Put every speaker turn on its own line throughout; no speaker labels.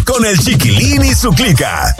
con el Chiquilín y su clica.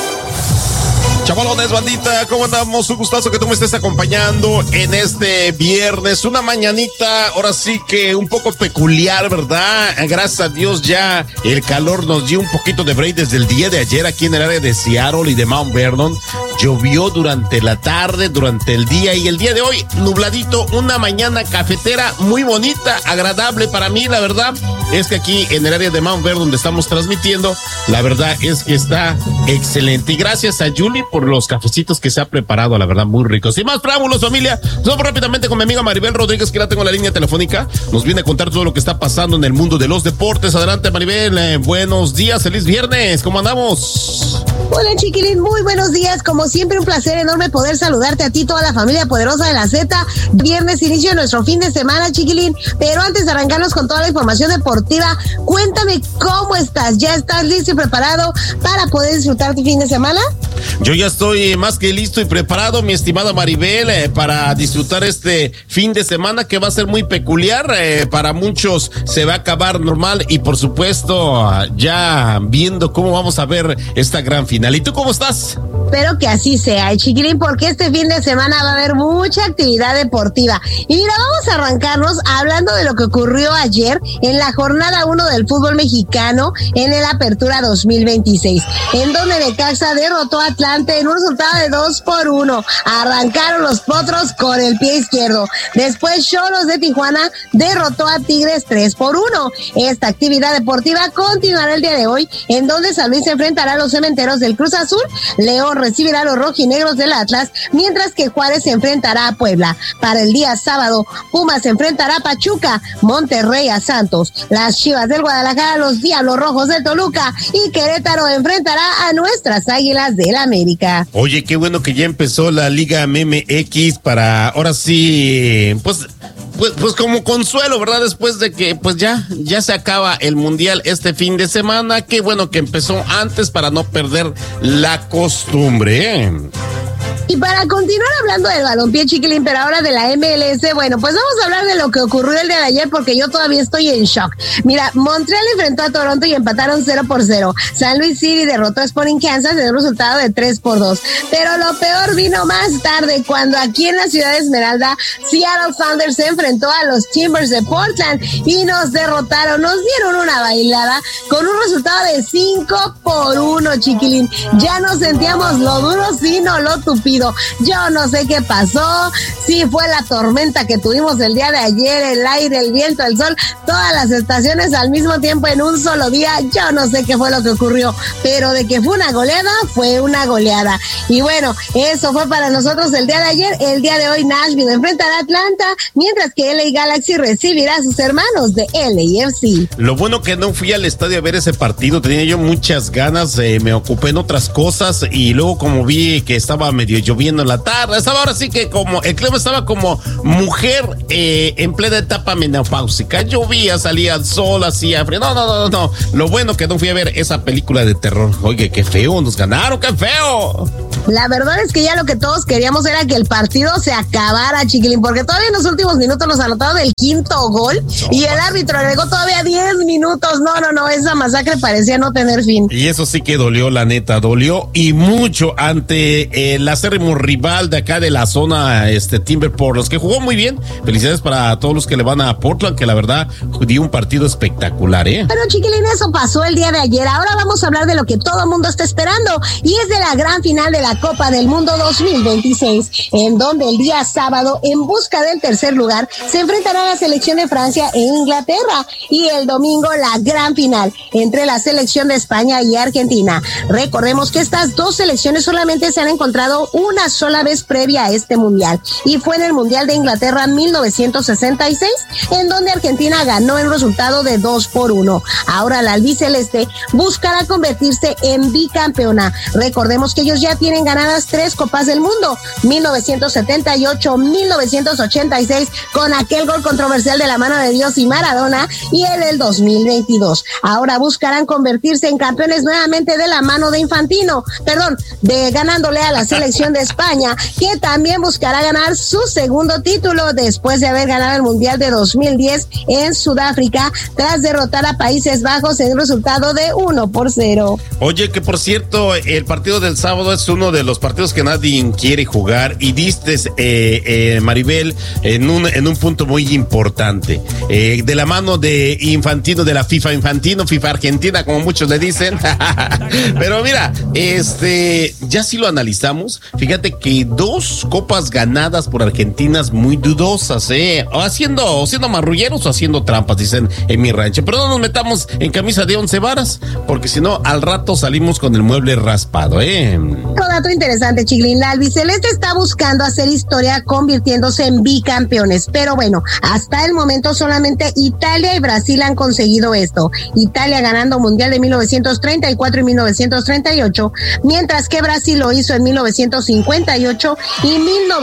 Chavalones, bandita, ¿cómo andamos? Un gustazo que tú me estés acompañando en este viernes, una mañanita, ahora sí que un poco peculiar, ¿verdad? Gracias a Dios ya el calor nos dio un poquito de break desde el día de ayer aquí en el área de Seattle y de Mount Vernon. Llovió durante la tarde, durante el día y el día de hoy nubladito, una mañana cafetera muy bonita, agradable para mí, la verdad es que aquí en el área de Mount Vernon donde estamos transmitiendo, la verdad es que está excelente y gracias a Julie por los cafecitos que se ha preparado, la verdad, muy ricos. Sin más preámbulos, familia, vamos rápidamente con mi amiga Maribel Rodríguez, que la tengo en la línea telefónica. Nos viene a contar todo lo que está pasando en el mundo de los deportes. Adelante, Maribel, buenos días, feliz viernes, ¿cómo andamos?
Hola, Chiquilín, muy buenos días. Como siempre, un placer enorme poder saludarte a ti, toda la familia poderosa de la Z. Viernes, inicio de nuestro fin de semana, Chiquilín. Pero antes de arrancarnos con toda la información deportiva, cuéntame cómo estás. ¿Ya estás listo y preparado para poder disfrutar tu fin de semana?
Yo ya estoy más que listo y preparado, mi estimada Maribel, para disfrutar este fin de semana que va a ser muy peculiar. Para muchos se va a acabar normal y por supuesto ya viendo cómo vamos a ver esta gran final. ¿Y tú cómo estás?
Espero que así sea, Chiquilín, porque este fin de semana va a haber mucha actividad deportiva. Y mira, vamos a arrancarnos hablando de lo que ocurrió ayer en la jornada 1 del fútbol mexicano en el Apertura 2026, en donde Necaxa derrotó a Atlante en un resultado de 2-1. Arrancaron los potros con el pie izquierdo. Después Xolos de Tijuana derrotó a Tigres 3-1. Esta actividad deportiva continuará el día de hoy, en donde San Luis se enfrentará a los Cementeros del Cruz Azul, León recibirá a los rojinegros del Atlas, mientras que Juárez se enfrentará a Puebla. Para el día sábado, Pumas se enfrentará a Pachuca, Monterrey a Santos, las Chivas del Guadalajara a los Diablos Rojos del Toluca y Querétaro enfrentará a nuestras Águilas del América.
Oye, qué bueno que ya empezó la Liga MX para ahora sí, pues como consuelo, ¿verdad? Después de que pues ya se acaba el Mundial este fin de semana. Qué bueno que empezó antes para no perder la costumbre.
Y para continuar hablando del balompié, Chiquilín, pero ahora de la MLS, bueno, pues vamos a hablar de lo que ocurrió el día de ayer porque yo todavía estoy en shock. Mira, Montreal enfrentó a Toronto y empataron 0-0. San Luis City derrotó a Sporting Kansas en un resultado de 3-2. Pero lo peor vino más tarde, cuando aquí en la ciudad de Esmeralda, Seattle Sounders se enfrentó a los Timbers de Portland y nos derrotaron, nos dieron una bailada con un resultado de 5-1, Chiquilín. Ya no sentíamos lo duro, sino lo tupido. Yo no sé qué pasó, si fue la tormenta que tuvimos el día de ayer, el aire, el viento, el sol, todas las estaciones al mismo tiempo en un solo día. Yo no sé qué fue lo que ocurrió, pero de que fue una goleada, fue una goleada. Y bueno, eso fue para nosotros el día de ayer. El día de hoy Nashville enfrentará a Atlanta, mientras que LA Galaxy recibirá a sus hermanos de LAFC.
Lo bueno que no fui al estadio a ver ese partido, tenía yo muchas ganas, me ocupé en otras cosas y luego como vi que estaba medio lloviendo en la tarde, estaba ahora sí que como el clima estaba como mujer en plena etapa menopáusica, llovía, salía el sol, hacía frío, no, lo bueno que no fui a ver esa película de terror. Oye, qué feo, nos ganaron, qué feo.
La verdad es que ya lo que todos queríamos era que el partido se acabara, Chiquilín, porque todavía en los últimos minutos nos anotaron el quinto gol y el árbitro agregó todavía 10 minutos. No, esa masacre parecía no tener fin.
Y eso sí que dolió, la neta, dolió y mucho ante el acérrimo rival de acá de la zona, Timber Portland, que jugó muy bien. Felicidades para todos los que le van a Portland, que la verdad dio un partido espectacular,
Pero, Chiquilín, eso pasó el día de ayer. Ahora vamos a hablar de lo que todo el mundo está esperando y es de la gran final de la Copa del Mundo 2026, en donde el día sábado, en busca del tercer lugar, se enfrentará la selección de Francia e Inglaterra, y el domingo la gran final entre la selección de España y Argentina. Recordemos que estas dos selecciones solamente se han encontrado una sola vez previa a este mundial, y fue en el Mundial de Inglaterra 1966, en donde Argentina ganó el resultado de 2-1. Ahora la albiceleste buscará convertirse en bicampeona. Recordemos que ellos ya tienen ganadas 3 Copas del Mundo, 1978, 1986, con aquel gol controversial de la mano de Dios y Maradona, y en el 2022. Ahora buscarán convertirse en campeones nuevamente de la mano de ganándole a la selección selección de España, que también buscará ganar su segundo título después de haber ganado el Mundial de 2010 en Sudáfrica, tras derrotar a Países Bajos en un resultado de 1-0.
Oye, que por cierto, el partido del sábado es uno de los partidos que nadie quiere jugar, y diste, Maribel, en un punto muy importante, de la mano de Infantino, de la FIFA Argentina, como muchos le dicen. Pero mira, ya sí lo analizamos. Fíjate que 2 copas ganadas por argentinas muy dudosas, o siendo marrulleros o haciendo trampas, dicen en mi rancho. Pero no nos metamos en camisa de 11 varas, porque si no, al rato salimos con el mueble raspado,
Otro dato interesante, Chiquilín, la albiceleste está buscando hacer historia convirtiéndose en bicampeones, pero bueno, hasta el momento solamente Italia y Brasil han conseguido esto. Italia ganando Mundial de 1934 y 1938, mientras que Brasil lo hizo en 1958 y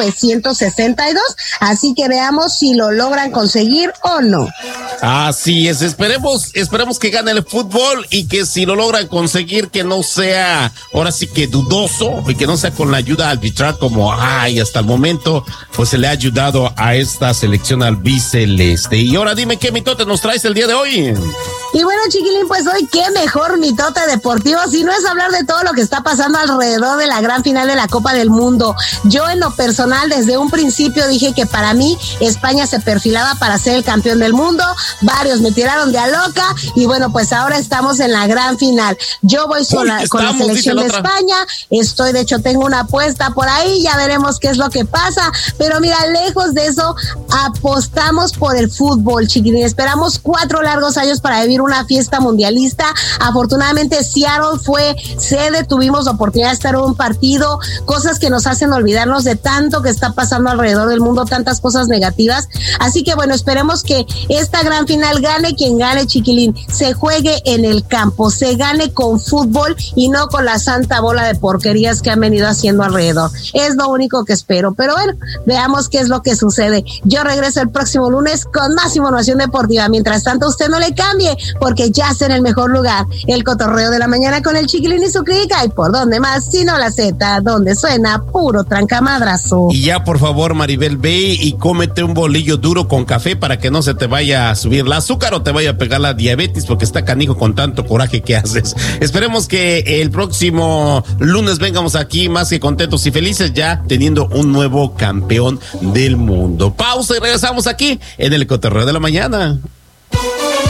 1962, así que veamos si lo logran conseguir o no.
Así es, esperemos que gane el fútbol, y que si lo logran conseguir, que no sea ahora sí que dudoso, y que no sea con la ayuda arbitral como hasta el momento pues se le ha ayudado a esta selección albiceleste. Y ahora dime qué mitote nos traes el día de hoy.
Y bueno, Chiquilín, pues hoy qué mejor mitote deportivo si no es hablar de todo lo que está pasando alrededor de la gran final de la Copa del Mundo. Yo en lo personal desde un principio dije que para mí España se perfilaba para ser el campeón del mundo. Varios me tiraron de a loca y bueno, pues ahora estamos en la gran final. Yo voy con la selección de España. De hecho tengo una apuesta por ahí, ya veremos qué es lo que pasa. Pero mira, lejos de eso, apostamos por el fútbol, Chiquilín. Esperamos 4 largos años para vivir una fiesta mundialista. Afortunadamente Seattle fue sede, tuvimos la oportunidad de estar en un partido, cosas que nos hacen olvidarnos de tanto que está pasando alrededor del mundo, tantas cosas negativas. Así que bueno, esperemos que esta gran final gane quien gane, Chiquilín, se juegue en el campo, se gane con fútbol y no con la santa bola de porquerías que han venido haciendo alrededor. Es lo único que espero, pero bueno, veamos qué es lo que sucede. Yo regreso el próximo lunes con más información deportiva. Mientras tanto, usted no le cambie, porque ya está en el mejor lugar, el cotorreo de la mañana con el Chiquilín y su clica. ¿Y por dónde más? Sino la Z, donde suena puro trancamadrazo.
Y ya, por favor, Maribel, ve y cómete un bolillo duro con café para que no se te vaya a subir el azúcar o te vaya a pegar la diabetes, porque está canijo con tanto coraje que haces. Esperemos que el próximo lunes vengamos aquí más que contentos y felices, ya teniendo un nuevo campeón del mundo. Pausa y regresamos aquí en el cotorreo de la mañana.